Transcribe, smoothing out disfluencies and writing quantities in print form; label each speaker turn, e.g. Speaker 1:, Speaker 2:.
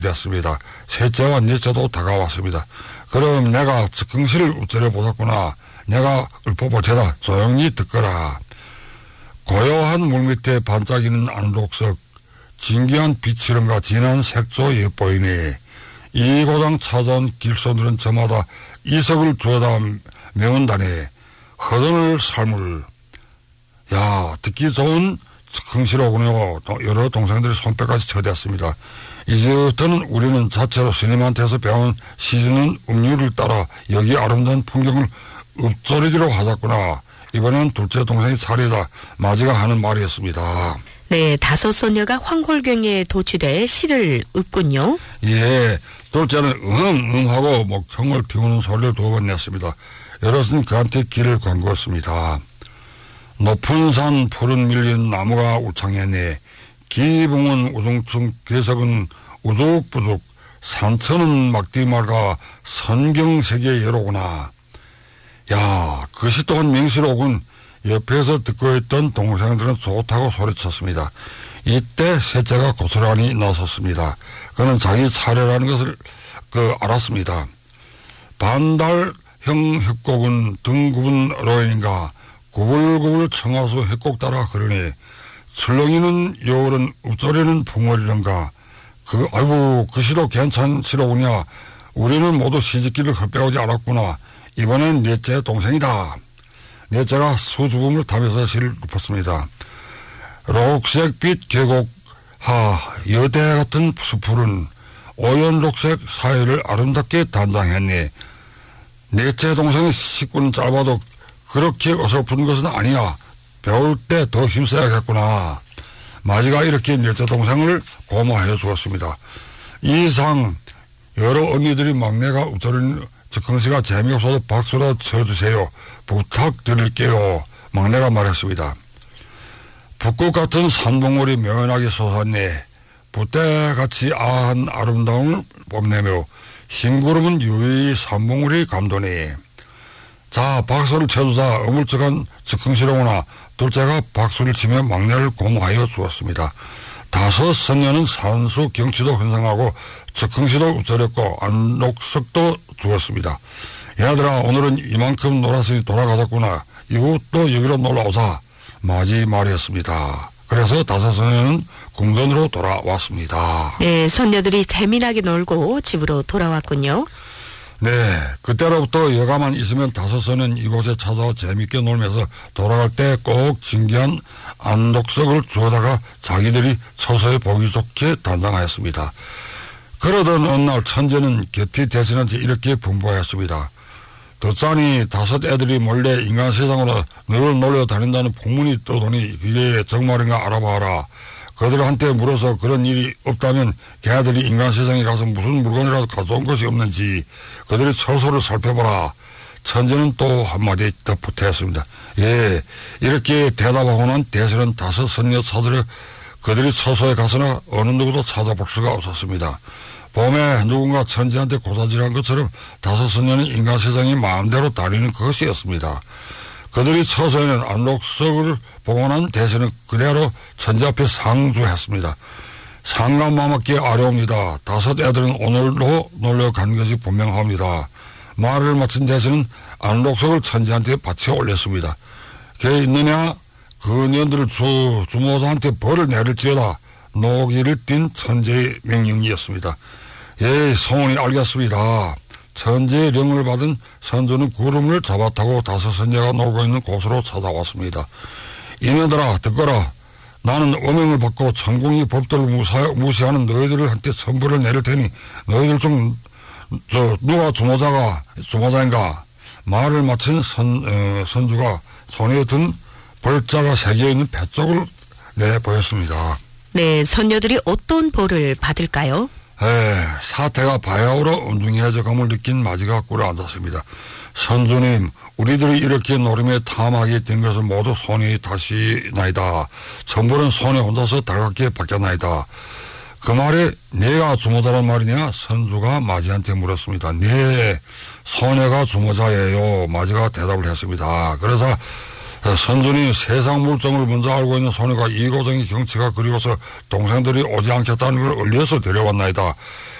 Speaker 1: 됐습니다. 셋째와 넷째도 다가왔습니다. 그럼 내가 즉흥시를 우째려 보았구나. 내가 읊어볼 테다. 조용히 듣거라. 고요한 물밑에 반짝이는 안독석, 진기한 빛이런가 진한 색조 엿보이니 이 고장 찾아온 길손들은 저마다 이석을 주어다 메운다니 허전을 삶을. 야, 듣기 좋은 즉흥시로군요. 여러 동생들이 손뼉까지 쳐댔습니다. 이제부터는 우리는 자체로 스님한테서 배운 시즈는 음유를 따라 여기 아름다운 풍경을 읊조리기로 하자꾸나. 이번엔 둘째 동생이 차례다. 마지가 하는 말이었습니다.
Speaker 2: 네, 다섯 손녀가 황홀경에 도취돼 시를 읊군요.
Speaker 1: 예, 둘째는 하고 목청을 틔우는 소리를 두 번 냈습니다. 여럿은 그한테 길을 광고했습니다. 높은 산 푸른 밀린 나무가 우창했네. 기붕은 우중충 괴석은 우죽부죽 산천은 막디말가 선경세계 여로구나. 야, 그것이 또한 명시로군. 옆에서 듣고 있던 동생들은 좋다고 소리쳤습니다. 이때 셋째가 고스란히 나섰습니다. 그는 자기 차례라는 것을 알았습니다. 반달형 협곡은 등굽은 로엔인가 구불구불 청하수 협곡 따라 흐르니 출렁이는 여울은 읊조리는 풍월이런가. 아이고 그 시도 괜찮시로구냐. 우리는 모두 시집길을 헛배우지 않았구나. 이번엔 넷째 동생이다. 넷째가 수줍음을 타면서 시를 읊었습니다. 녹색빛 계곡 여대 같은 수풀은 오연록색 사회를 아름답게 단장했니. 넷째 동생의 식구는 짧아도 그렇게 어설픈 것은 아니야. 배울 때 더 힘써야겠구나. 마지가 이렇게 넷째 동생을 고마해 주었습니다. 이상 여러 언니들이 막내가 읊조리는 즉흥시가 재미없어도 박수로 쳐주세요. 부탁드릴게요. 막내가 말했습니다. 붓꽃 같은 산봉우리 묘연하게 솟았네. 붓대같이 아한 아름다움을 뽐내며 흰구름은 유유히 산봉우리 감도니. 자, 박수를 쳐주자. 어물쩍한 즉흥시로구나. 둘째가 박수를 치며 막내를 공하여 주었습니다. 다섯 선녀는 산수 경치도 환상하고 즉흥시도 읊조렸고 안록석도 주었습니다. 얘들아, 오늘은 이만큼 놀았으니 돌아가자꾸나. 이후 또 여기로 놀러오자. 마지 말이었습니다. 그래서 다섯 선녀는 궁전으로 돌아왔습니다.
Speaker 2: 네, 선녀들이 재미나게 놀고 집으로 돌아왔군요.
Speaker 1: 네, 그때로부터 여가만 있으면 다섯 선은 이곳에 찾아와 재밌게 놀면서 돌아갈 때 꼭 진기한 안독석을 주워다가 자기들이 처소에 보기 좋게 단장하였습니다. 그러던 어느 날 천재는 곁이 대신한테 이렇게 분부하였습니다. 듣자니 다섯 애들이 몰래 인간 세상으로 늘 놀려 다닌다는 풍문이 떠도니 그게 정말인가 알아봐라. 그들한테 물어서 그런 일이 없다면 걔네들이 인간 세상에 가서 무슨 물건이라도 가져온 것이 없는지 그들이 처소를 살펴보라. 천재는 또 한마디 덧붙였습니다. 예, 이렇게 대답하고는 대신은 다섯 선녀 찾으려 그들이 처소에 가서나 어느 누구도 찾아볼 수가 없었습니다. 봄에 누군가 천재한테 고사질한 것처럼 다섯 선녀는 인간 세상이 마음대로 다니는 것이었습니다. 그들이 처소에는 안록석을 봉헌한 대신은 그대로 천재 앞에 상주했습니다. 상감마맞게 아려옵니다. 다섯 애들은 오늘도 놀러간 것이 분명합니다. 말을 마친 대신은 안록석을 천재한테 바쳐 올렸습니다. 걔 있느냐? 그 년들을 주모자한테 벌을 내릴지어다. 노기를 띤 천재의 명령이었습니다. 예, 성원이 알겠습니다. 천재의 령을 받은 선조는 구름을 잡아타고 다섯 선녀가 놀고 있는 곳으로 찾아왔습니다. 이년들아, 듣거라. 나는 어명을 받고 천궁이 법도를 무시하는 너희들한테 선벌을 내릴 테니 너희들 중 누가 주모자인가? 말을 마친 선주가 손에 든 벌자가 새겨있는 뱃쪽을 내보였습니다.
Speaker 2: 네, 선녀들이 어떤 벌을 받을까요?
Speaker 1: 사태가 바야흐로 엉뚱해져 감을 느낀 마지가 꿇어 앉았습니다. 선주님, 우리들이 이렇게 노름에 탐하게 된 것을 모두 손이 다시나이다. 전부는 손에 혼자서 달갑게 바뀌었나이다. 그 말에 내가 주모자란 말이냐? 선주가 마지한테 물었습니다. 네, 손해가 주모자예요. 마지가 대답을 했습니다. 그래서 선준이 세상 물정을 먼저 알고 있는 소녀가 이고생의 경치가 그리워서 동생들이 오지 않겠다는 걸 을려서 데려왔나이다.